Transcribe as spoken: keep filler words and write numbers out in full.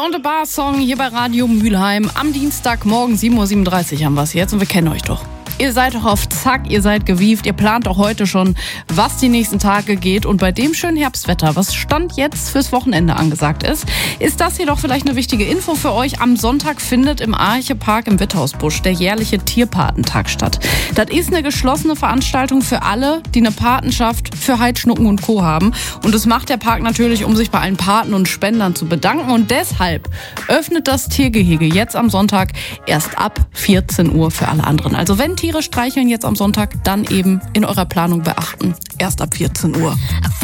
on the Bar Song hier bei Radio Mülheim. Am Dienstagmorgen sieben Uhr siebenunddreißig haben wir es jetzt und wir kennen euch doch. Ihr seid doch auf Zack, ihr seid gewieft, ihr plant doch heute schon, was die nächsten Tage geht. Und bei dem schönen Herbstwetter, was Stand jetzt fürs Wochenende angesagt ist, ist das hier doch vielleicht eine wichtige Info für euch. Am Sonntag findet im Arche-Park im Witthausbusch der jährliche Tierpatentag statt. Das ist eine geschlossene Veranstaltung für alle, die eine Patenschaft für Heidschnucken und Co. haben. Und das macht der Park natürlich, um sich bei allen Paten und Spendern zu bedanken. Und deshalb öffnet das Tiergehege jetzt am Sonntag erst ab vierzehn Uhr für alle anderen. Also wenn Tiere streicheln jetzt am Sonntag, dann eben in eurer Planung beachten. Erst ab vierzehn Uhr.